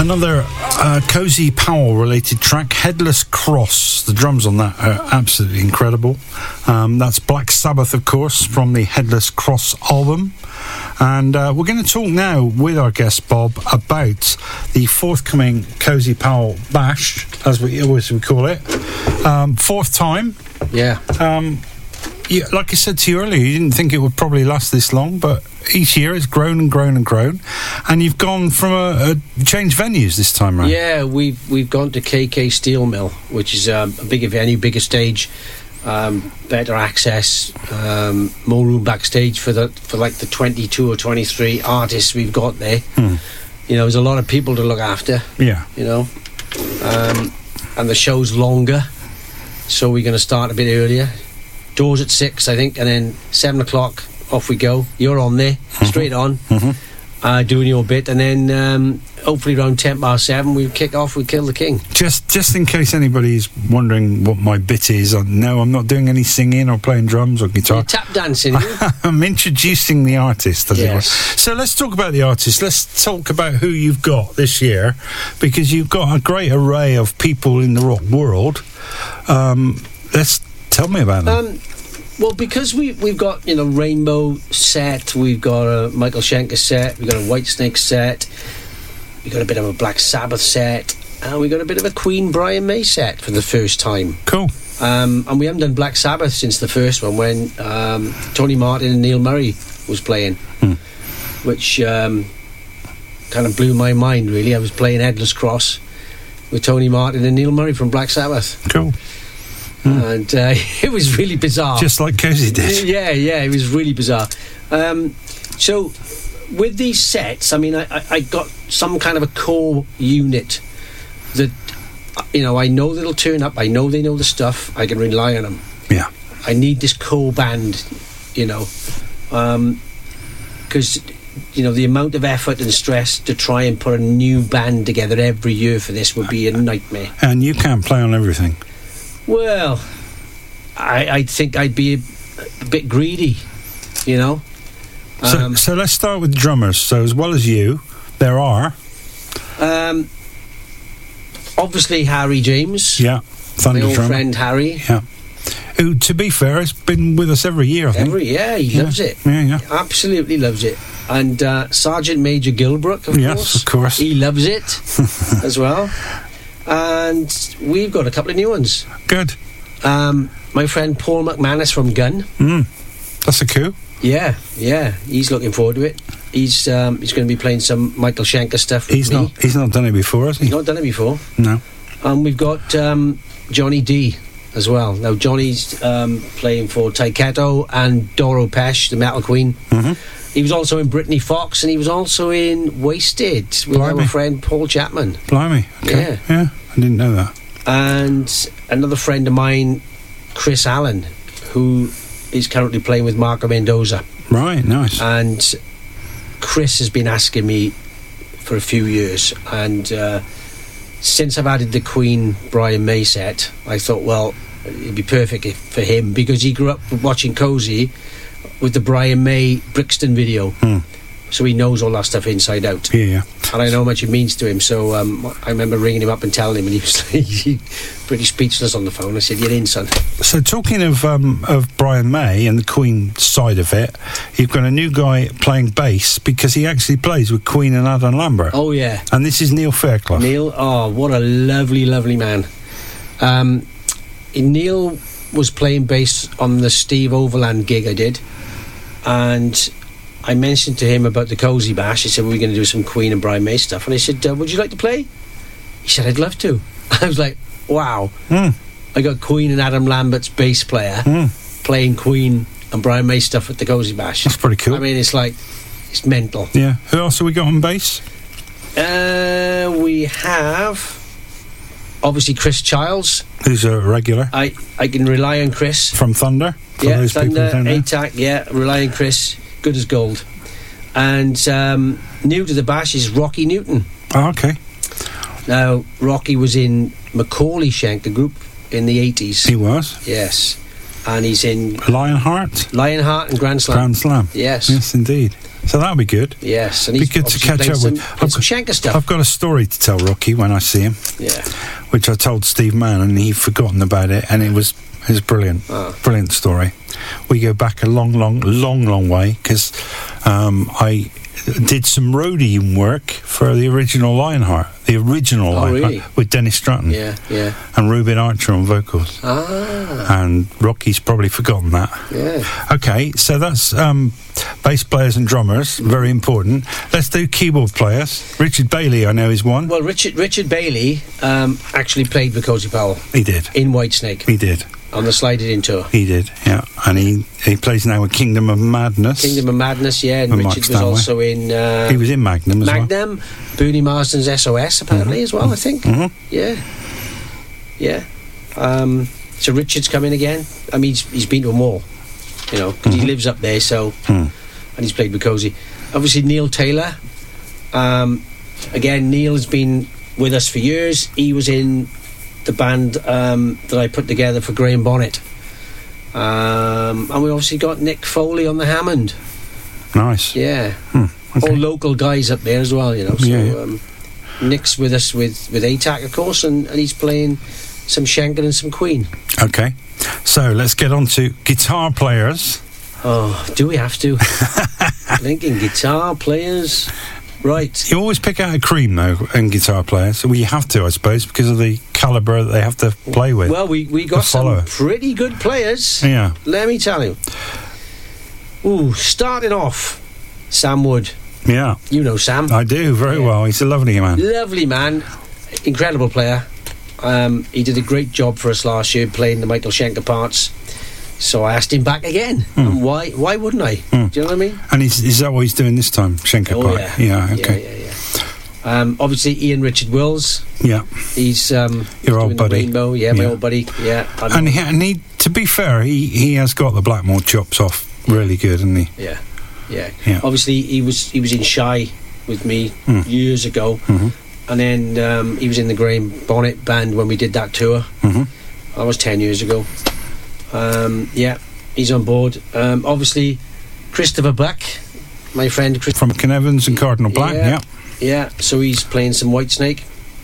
Another Cozy Powell related track, Headless Cross. The drums on that are absolutely incredible. That's Black Sabbath, of course, from the Headless Cross album. And we're going to talk now with our guest Bob about the forthcoming Cozy Powell Bash, as we call it. Fourth time. Yeah. Yeah, like I said to you earlier, you didn't think it would probably last this long, but each year it's grown and grown and grown, and you've gone from a changed venues this time around. Yeah, we've gone to KK Steel Mill, which is a bigger venue, bigger stage, better access, more room backstage for like the 22 or 23 artists we've got there. You know, there's a lot of people to look after. Yeah, you know, and the show's longer, so we're going to start a bit earlier. Doors at 6, I think, and then 7 o'clock off we go. You're on there, straight on, doing your bit, and then hopefully around 7:10 we kick off. We kill the king. Just in case anybody's wondering what my bit is, no, I'm not doing any singing or playing drums or guitar. You're tap dancing. I'm introducing the artist. Yes. So let's talk about the artist. Let's talk about who you've got this year, because you've got a great array of people in the rock world. Let's tell me about them. Well, because we've got, you know, Rainbow set, we've got a Michael Schenker set, we've got a Whitesnake set, we've got a bit of a Black Sabbath set, and we've got a bit of a Queen Brian May set for the first time. Cool. And we haven't done Black Sabbath since the first one, when Tony Martin and Neil Murray was playing, which kind of blew my mind, really. I was playing Headless Cross with Tony Martin and Neil Murray from Black Sabbath. Cool. And it was really bizarre, just like Cozy did. Yeah, it was really bizarre. So with these sets, I mean, I got some kind of a core unit that, you know, I know that'll turn up, I know they know the stuff, I can rely on them. Yeah, I need this core band, you know, because, you know, the amount of effort and stress to try and put a new band together every year for this would be a nightmare. And you can't play on everything. Well, I think I'd be a bit greedy, you know. So let's start with drummers. So as well as you, there are... obviously Harry James. Yeah, Thunder my old drummer. friend Harry. Yeah. Who, to be fair, has been with us every year, I think. He loves it. Yeah. Absolutely loves it. And Sergeant Major Gilbrook, of course. Yes, of course. He loves it as well. And we've got a couple of new ones. Good. My friend Paul McManus from Gun. That's a coup. Yeah. He's looking forward to it. He's going to be playing some Michael Schenker stuff with me. He's not done it before, has he? He's not done it before. No. And we've got Johnny D as well. Now Johnny's playing for Taiketo and Doro Pesh, the Metal Queen. He was also in Brittany Fox, and he was also in Wasted with our friend Paul Chapman. Blimey. Okay. Yeah, I didn't know that. And another friend of mine, Chris Allen, who is currently playing with Marco Mendoza. Right, nice. And Chris has been asking me for a few years, and since I've added the Queen Brian May set, I thought, well, it'd be perfect for him, because he grew up watching Cozy with the Brian May Brixton video, so he knows all that stuff inside out. Yeah. And I know how much it means to him. So I remember ringing him up and telling him, and he was like, pretty speechless on the phone. I said, "You're in, son." So talking of Brian May and the Queen side of it, you've got a new guy playing bass, because he actually plays with Queen and Adam Lambert. Oh yeah. And this is Neil Fairclough. Neil, what a lovely, lovely man. Neil was playing bass on the Steve Overland gig I did, and I mentioned to him about the Cozy Bash. He said, we're going to do some Queen and Brian May stuff. And I said, would you like to play? He said, I'd love to. I was like, wow. I got Queen and Adam Lambert's bass player playing Queen and Brian May stuff at the Cozy Bash. That's pretty cool. I mean, it's like, it's mental. Yeah. Who else have we got on bass? We have, obviously, Chris Childs. Who's a regular. I can rely on Chris. From Thunder? Yeah, Thunder, ATAC, yeah, rely on Chris. Good as gold. And new to the bash is Rocky Newton. Oh, okay. Now, Rocky was in Macaulay Schenker group in the 80s. He was? Yes. And he's in Lionheart and Grand Slam. Grand Slam. Yes. Yes, indeed. So that'll be good. Yes, and Be he's good to obviously catch up played with. some Schenker stuff. I've got a story to tell Rocky when I see him, Yeah. which I told Steve Mann, and he'd forgotten about it, and it was brilliant. Brilliant story. We go back a long way, because I did some roadie work for the original Lionheart. Really? With Dennis Stratton. Yeah. And Reuben Archer on vocals. And Rocky's probably forgotten that. Yeah. Okay, so that's bass players and drummers, very important. Let's do keyboard players. Richard Bailey, I know, is one. Well, Richard Bailey actually played with Cozy Powell. He did. In Whitesnake. He did. On the Slide It In tour. He did, yeah. And he plays now with Kingdom of Madness. Kingdom of Madness, yeah. And With Mark Richard was Stanley. also in... He was in Magnum as well. Magnum, Booney Marsden's SOS, apparently, as well, I think. Yeah. So Richard's coming again. I mean, he's been to them all, because he lives up there, so... And he's played with Cozy. Obviously, Neil Taylor. Again, Neil has been with us for years. He was in the band that I put together for Graham Bonnet. And we obviously got Nick Foley on the Hammond. Nice. Yeah. Okay. All local guys up there as well, So Yeah. Nick's with us with ATAC, of course, and he's playing some Schenker and some Queen. Okay. So let's get on to guitar players. Oh, do we have to? Thinking guitar players. Right. You always pick out a cream, though, in guitar players. Well, you have to, I suppose, because of the calibre that they have to play with. Well, we got some pretty good players. Yeah. Let me tell you. Ooh, starting off, Sam Wood. Yeah. You know Sam. I do, very well. He's a lovely man. Lovely man. Incredible player. He did a great job for us last year playing the Michael Schenker parts. So I asked him back again. And why wouldn't I? Do you know what I mean? And is that what he's doing this time? Schenker part? Yeah. Okay. Yeah. Obviously, Ian Richard Wills. Yeah. He's your old buddy. Rainbow. Yeah, my old buddy. Yeah. And he, to be fair, he has got the Blackmore chops off really good, hasn't he? Yeah. Obviously, he was in Shy with me years ago, and then he was in the Graham Bonnet band when we did that tour. That was 10 years ago. He's on board. Obviously, Christopher Buck, my friend from Canevans and Cardinal Black. Yeah. So he's playing some Whitesnake.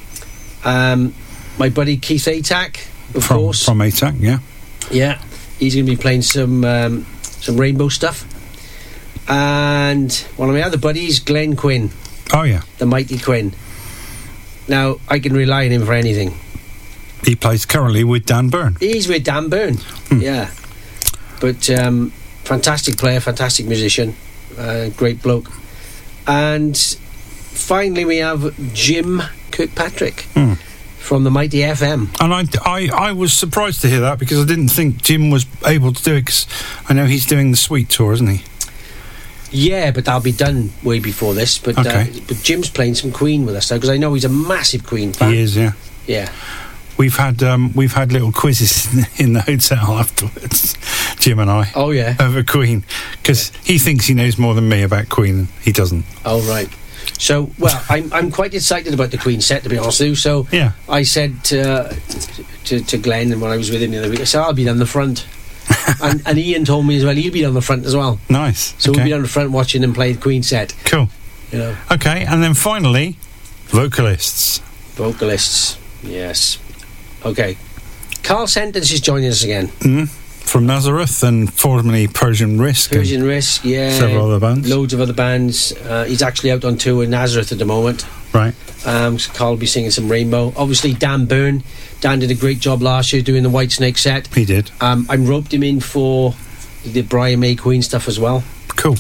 My buddy Keith Atack, of course, from Atack. Yeah. He's going to be playing some Rainbow stuff. And one of my other buddies, Glenn Quinn. Oh yeah, the mighty Quinn. Now I can rely on him for anything. He plays currently with Dan Byrne. He's with Dan Byrne. Yeah. But fantastic player, fantastic musician, great bloke. And finally we have Jim Kirkpatrick from the Mighty FM. And I was surprised to hear that, because I didn't think Jim was able to do it, because I know he's doing the Sweet Tour, isn't he? Yeah, but that'll be done way before this. But but Jim's playing some Queen with us now, because I know he's a massive Queen fan. He is, yeah. Yeah. We've had little quizzes in the hotel afterwards, Jim and I. Oh yeah, over Queen, because he thinks he knows more than me about Queen, and he doesn't. Oh right. So I'm quite excited about the Queen set, to be honest with you. So yeah, I said to Glenn, and when I was with him the other week, I said I'll be down the front, and Ian told me as well he'll be down the front as well. Nice. So we'll be down the front watching them play the Queen set. Cool. You know. Okay, and then finally, vocalists. Yes. Okay. Carl Sentence is joining us again. From Nazareth and formerly Persian Risk. Yeah. Several other bands. Loads of other bands. He's actually out on tour in Nazareth at the moment. Right. So Carl will be singing some Rainbow. Obviously, Dan Byrne. Dan did a great job last year doing the Whitesnake set. He did. I roped him in for the Brian May Queen stuff as well. Cool.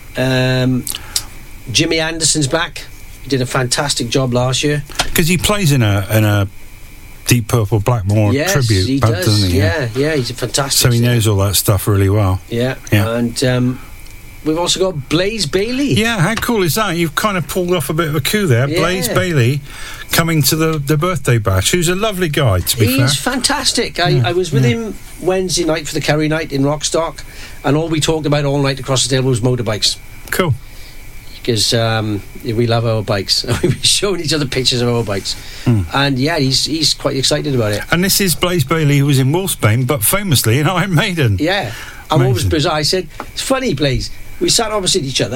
Jimmy Anderson's back. He did a fantastic job last year. Because he plays in a Deep Purple Blackmore tribute. He band, does. Doesn't he? Yeah, he's a fantastic. So he knows all that stuff really well. Yeah. And we've also got Blaze Bailey. Yeah, how cool is that? You've kind of pulled off a bit of a coup there. Yeah. Blaze Bailey coming to the birthday bash, who's a lovely guy, to be fair. He's fantastic. I was with him Wednesday night for the Kerry night in Rockstock, and all we talked about all night across the table was motorbikes. Cool. Because we love our bikes. We've been showing each other pictures of our bikes. And yeah, he's quite excited about it. And this is Blaze Bailey, who was in Wolfsbane, but famously in Iron Maiden. Yeah. And what was bizarre, I said, it's funny, Blaze, we sat opposite each other,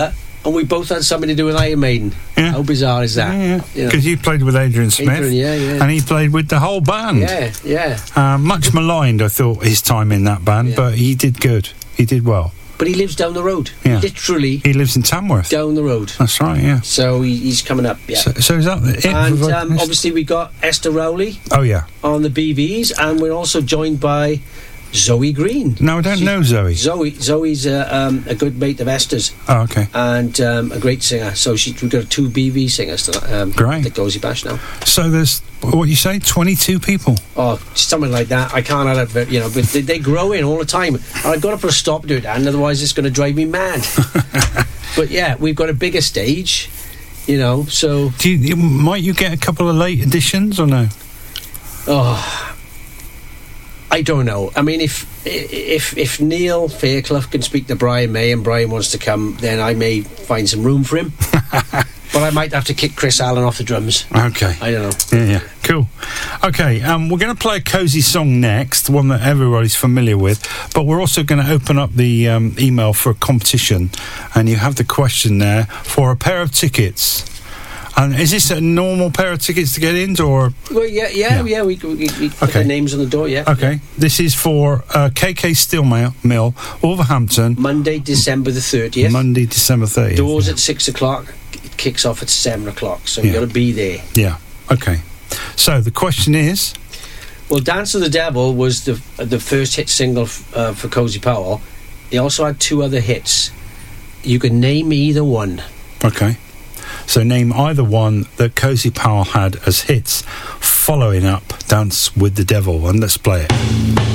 and we both had something to do with Iron Maiden. Yeah. How bizarre is that? Yeah, You know. because you played with Adrian Smith, Adrian, yeah. and he played with the whole band. Yeah. Much maligned, I thought, his time in that band, Yeah. but he did good. He did well. But he lives down the road. Yeah. Literally He lives in Tamworth. down the road. That's right, yeah. So he's coming up, yeah. So is that it? And for vocalist? obviously we got Esther Rowley Oh, yeah. on the BVs, and we're also joined by Zoe Green. No, I don't know Zoe. Zoe's a good mate of Esther's, Oh, okay. and a great singer. So we've got 2 BV singers Great. that Cozy Bash now. So there's, what you say, 22 people? Oh, something like that. I can't add it, you know, but they grow in all the time. And I've got to put a stop to it, and otherwise it's going to drive me mad. But yeah, we've got a bigger stage, you know, so... Might you get a couple of late additions or no? Oh, I don't know. I mean, if Neil Fairclough can speak to Brian May and Brian wants to come, then I may find some room for him. But I might have to kick Chris Allen off the drums. Okay. I don't know. Yeah. Cool. Okay, we're going to play a Cozy song next, one that everybody's familiar with, but we're also going to open up the email for a competition, and you have the question there for a pair of tickets. And is this a normal pair of tickets to get in, or...? Well, yeah. We put the names on the door, yeah. Okay. This is for KK Steel Mill, Wolverhampton. Monday, December the 30th. Monday, December 30th. Doors at 6 o'clock. It kicks off at 7 o'clock, so you've got to be there. Yeah. Okay. So the question is... Well, Dance of the Devil was the first hit single for Cozy Powell. He also had 2 other hits. You can name either one. Okay. So name either one that Cozy Powell had as hits following up Dance with the Devil, and let's play it.